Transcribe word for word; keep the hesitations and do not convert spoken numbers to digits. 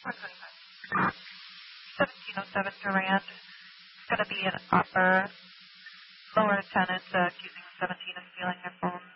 seventeen oh seven Durand. It's going to be an upper, lower tenant uh, accusing seventeen of stealing their phone.